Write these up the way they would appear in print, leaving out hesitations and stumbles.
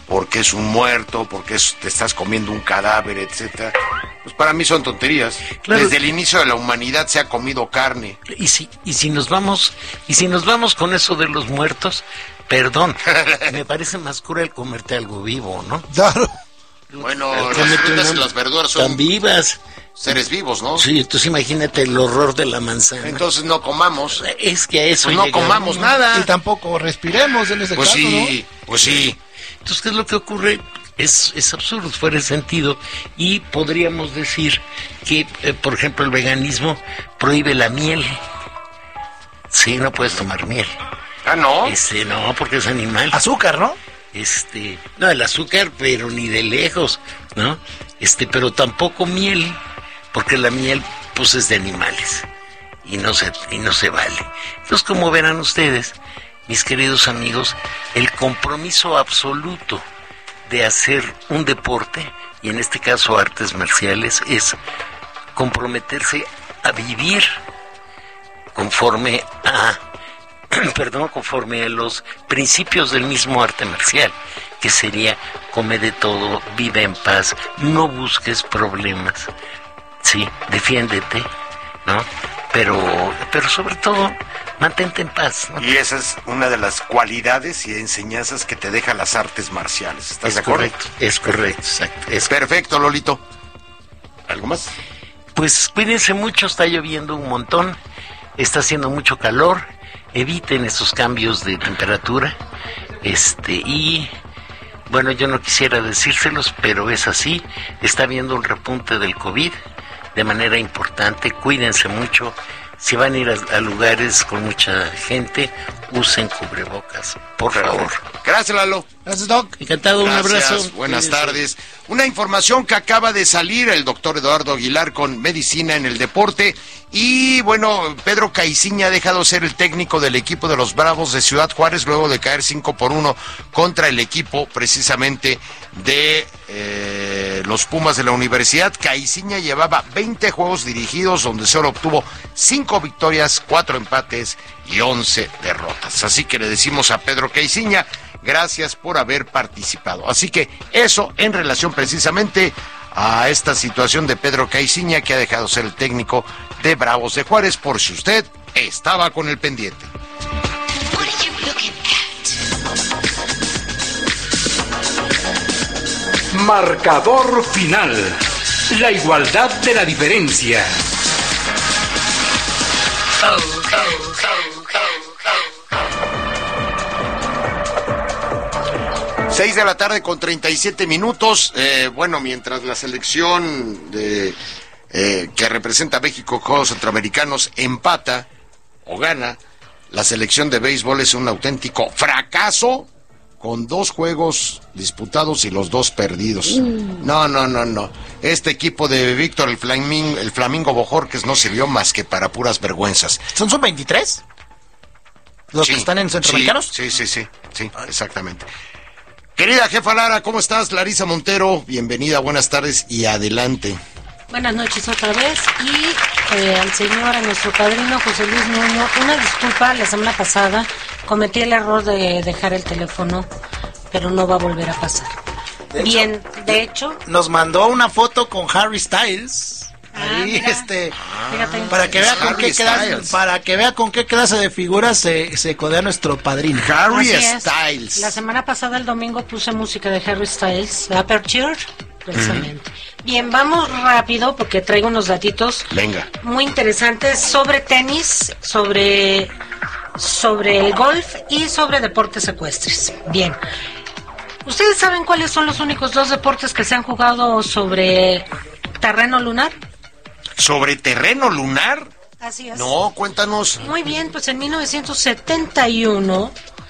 porque es un muerto, porque te estás comiendo un cadáver, etcétera. Pues para mí son tonterías. Claro. Desde el inicio de la humanidad se ha comido carne. Y si nos vamos con eso de los muertos, perdón, me parece más cruel comerte algo vivo, ¿no? Claro. Bueno, las frutas y las verduras son tan vivas. Seres vivos, ¿no? Sí, entonces imagínate el horror de la manzana. Entonces no comamos. Es que a eso pues no comamos nada. Y tampoco respiremos en ese caso, sí, ¿no? Pues sí. Entonces, ¿qué es lo que ocurre? Es absurdo, fuera de sentido, y podríamos decir que, por ejemplo, el veganismo prohíbe la miel. Sí, no puedes tomar miel. Ah, ¿no? No, porque es animal. Azúcar, ¿no? No, el azúcar, pero ni de lejos, ¿no? Pero tampoco miel, porque la miel, pues, es de animales, y no se vale. Entonces, como verán ustedes, mis queridos amigos, el compromiso absoluto de hacer un deporte, y en este caso artes marciales, es comprometerse a vivir conforme a los principios del mismo arte marcial, que sería: come de todo, vive en paz, no busques problemas, sí, defiéndete, ¿no? Pero sobre todo, mantente en paz, ¿no? Y esa es una de las cualidades y enseñanzas que te dejan las artes marciales. ¿Estás de acuerdo? Es correcto, exacto. Perfecto, Lolito. ¿Algo más? Pues cuídense mucho, está lloviendo un montón, está haciendo mucho calor, eviten esos cambios de temperatura, y bueno, yo no quisiera decírselos, pero es así, está habiendo un repunte del COVID de manera importante, cuídense mucho. Si van a ir a lugares con mucha gente, usen cubrebocas, por favor. Gracias, Lalo. Gracias, Doc. Encantado, Gracias, un abrazo. Buenas tardes. Una información que acaba de salir, el doctor Eduardo Aguilar con medicina en el deporte. Y bueno, Pedro Caiciña ha dejado de ser el técnico del equipo de los Bravos de Ciudad Juárez luego de caer 5-1 contra el equipo precisamente de los Pumas de la Universidad. Caiciña llevaba 20 juegos dirigidos donde solo obtuvo 5 victorias, 4 empates y 11 derrotas. Así que le decimos a Pedro Caiciña, gracias por haber participado. Así que eso en relación precisamente a esta situación de Pedro Caiciña, que ha dejado ser el técnico de Bravos de Juárez, por si usted estaba con el pendiente. Marcador final. La igualdad de la diferencia. 6 de la tarde con 37 minutos. Bueno, mientras la selección que representa a México en Juegos Centroamericanos empata o gana, la selección de béisbol es un auténtico fracaso con 2 juegos disputados y los 2 perdidos. No. Este equipo de Víctor el Flamingo Bojorquez no sirvió más que para puras vergüenzas. ¿Son sub-23? ¿Los que están en Centroamericanos? Sí, exactamente. Querida jefa Lara, ¿cómo estás? Larisa Montero, bienvenida, buenas tardes y adelante. Buenas noches otra vez, y a nuestro padrino José Luis Nuño, una disculpa, la semana pasada cometí el error de dejar el teléfono, pero no va a volver a pasar. De hecho, nos mandó una foto con Harry Styles. Ahí, para que vea con qué clase de figuras se codea nuestro padrino. Harry Styles. La semana pasada, el domingo, puse música de Harry Styles, Aperture, precisamente. Bien, vamos rápido porque traigo unos datitos muy interesantes sobre tenis, sobre el golf y sobre deportes ecuestres. Bien, ¿ustedes saben cuáles son los únicos 2 deportes que se han jugado sobre terreno lunar? ¿Sobre terreno lunar? Así es. No, cuéntanos. Muy bien, pues en 1971,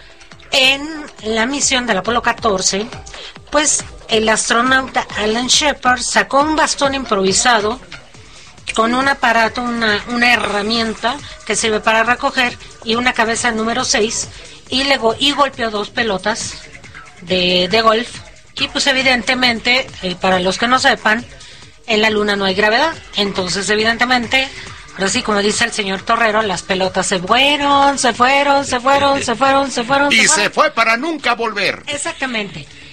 en la misión del Apolo 14, pues el astronauta Alan Shepard sacó un bastón improvisado con un aparato, una herramienta que sirve para recoger, y una cabeza número 6, y golpeó 2 pelotas de golf. Y pues evidentemente, para los que no sepan, en la luna no hay gravedad, entonces evidentemente, pero sí, como dice el señor Torrero, las pelotas se fueron. Y se fue para nunca volver. Exactamente.